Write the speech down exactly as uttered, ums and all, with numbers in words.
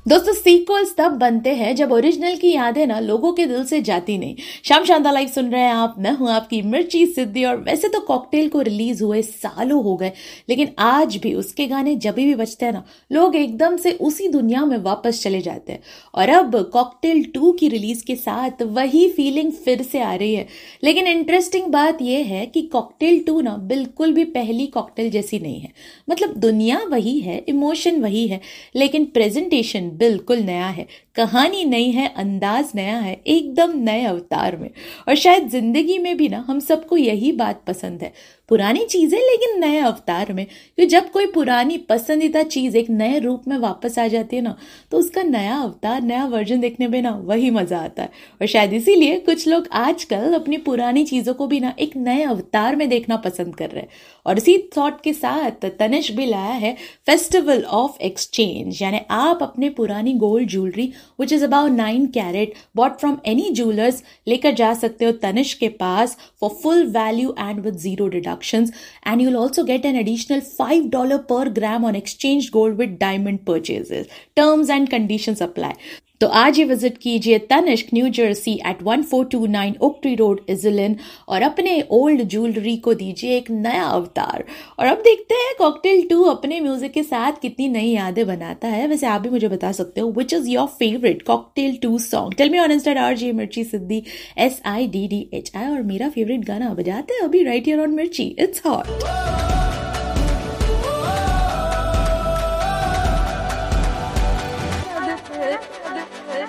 दोस्तों सीक्वल्स तब बनते हैं जब ओरिजिनल की यादें ना लोगों के दिल से जाती नहीं। शाम शांता लाइव सुन रहे हैं आप, मैं हूं आपकी मिर्ची सिद्धि। और वैसे तो कॉकटेल को रिलीज हुए सालों हो गए, लेकिन आज भी उसके गाने जब भी बजते हैं ना लोग एकदम से उसी दुनिया में वापस चले जाते हैं। और अब कॉकटेल टू की रिलीज के साथ वही फीलिंग फिर से आ रही है। लेकिन इंटरेस्टिंग बात यह है कि कॉकटेल टू ना बिल्कुल भी पहली कॉकटेल जैसी नहीं है। मतलब दुनिया वही है, इमोशन वही है, लेकिन प्रेजेंटेशन बिल्कुल नया है, कहानी नई है, अंदाज नया है, एकदम नए अवतार में। और शायद जिंदगी में भी ना हम सबको यही बात पसंद है, पुरानी चीजें लेकिन नए अवतार में। क्योंकि जब कोई पुरानी पसंदीदा चीज एक नए रूप में वापस आ जाती है ना, तो उसका नया अवतार, नया वर्जन देखने में ना वही मजा आता है। और शायद इसीलिए कुछ लोग आजकल अपनी पुरानी चीजों को भी ना एक नए अवतार में देखना पसंद कर रहे हैं। और इसी थॉट के साथ तनिष्क भी लाया है फेस्टिवल ऑफ एक्सचेंज, यानी आप अपने पुरानी gold jewellery which is about nine carat bought from any jewellers लेकर जा सकते हो तनिष्क के पास for full value and with zero deductions, and you'll also get an additional five dollars per gram on exchanged gold with diamond purchases. Terms and conditions apply. तो आज ही visit कीजिए Tanishq new Jersey eight one four to nine oak tree road इजलिन और अपने old jewellery को दीजिए एक नया अवतार। और अब देखते हैं कॉकटेल टू अपने म्यूजिक के साथ कितनी नई यादें बनाता है। वैसे आप भी मुझे बता सकते हो which is your favourite cocktail to song. Tell me on Insta R J मिर्ची सिद्धि S I D D H I. और मेरा फेवरेट गाना बजाते हैं अभी राइट हियर ऑन मिर्ची, इट्स हॉट।